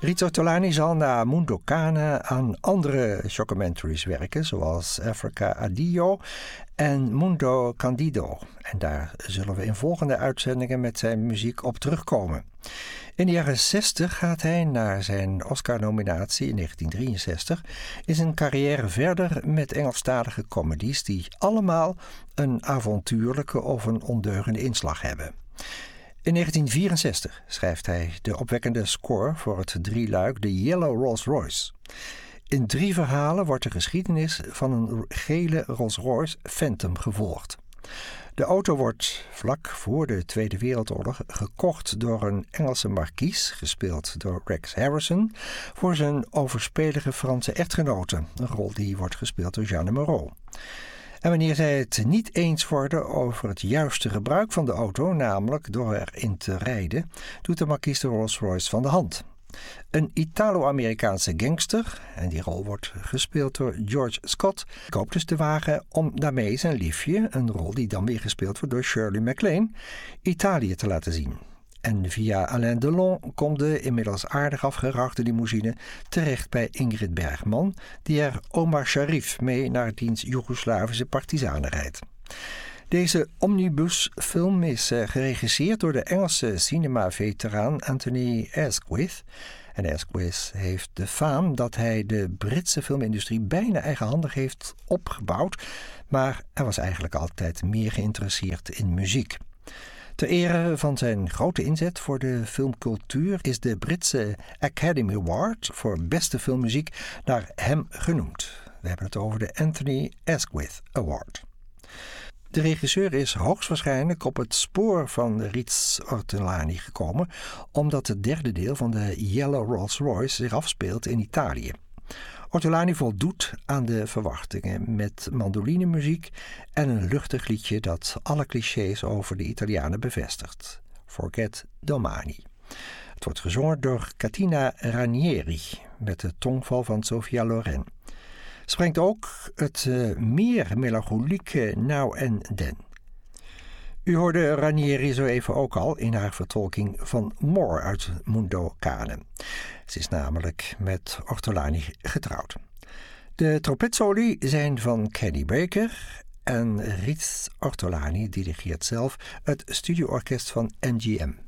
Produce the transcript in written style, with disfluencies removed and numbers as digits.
Riz Ortolani zal na Mundo Cane aan andere shockumentaries werken, zoals Africa Addio en Mundo Candido. En daar zullen we in volgende uitzendingen met zijn muziek op terugkomen. In de jaren 60 gaat hij, na zijn Oscar-nominatie in 1963, in zijn carrière verder met Engelstalige comedies die allemaal een avontuurlijke of een ondeugende inslag hebben. In 1964 schrijft hij de opwekkende score voor het drieluik The Yellow Rolls-Royce. In 3 verhalen wordt de geschiedenis van een gele Rolls-Royce Phantom gevolgd. De auto wordt vlak voor de Tweede Wereldoorlog gekocht door een Engelse markies, gespeeld door Rex Harrison, voor zijn overspelige Franse echtgenote, een rol die wordt gespeeld door Jeanne Moreau. En wanneer zij het niet eens worden over het juiste gebruik van de auto, namelijk door erin te rijden, doet de markies de Rolls-Royce van de hand. Een Italo-Amerikaanse gangster, en die rol wordt gespeeld door George Scott, koopt dus de wagen om daarmee zijn liefje, een rol die dan weer gespeeld wordt door Shirley MacLaine, Italië te laten zien. En via Alain Delon komt de inmiddels aardig afgerachte limousine terecht bij Ingrid Bergman, die er Omar Sharif mee naar diens Joegoslavische partizanen rijdt. Deze omnibusfilm is geregisseerd door de Engelse cinema-veteraan Anthony Asquith. En Asquith heeft de faam dat hij de Britse filmindustrie bijna eigenhandig heeft opgebouwd, maar hij was eigenlijk altijd meer geïnteresseerd in muziek. Ter ere van zijn grote inzet voor de filmcultuur is de Britse Academy Award voor beste filmmuziek naar hem genoemd. We hebben het over de Anthony Asquith Award. De regisseur is hoogstwaarschijnlijk op het spoor van Riz Ortolani gekomen, omdat het derde deel van de Yellow Rolls-Royce zich afspeelt in Italië. Ortolani voldoet aan de verwachtingen met mandolinemuziek en een luchtig liedje dat alle clichés over de Italianen bevestigt. Forget Domani. Het wordt gezongen door Catina Ranieri met de tongval van Sophia Loren. Ze brengt ook het meer melancholieke Nou en Den. U hoorde Ranieri zo even ook al in haar vertolking van More uit Mundo Cane. Ze is namelijk met Ortolani getrouwd. De trompetsoli zijn van Kenny Baker en Riz Ortolani dirigeert zelf het studioorkest van MGM.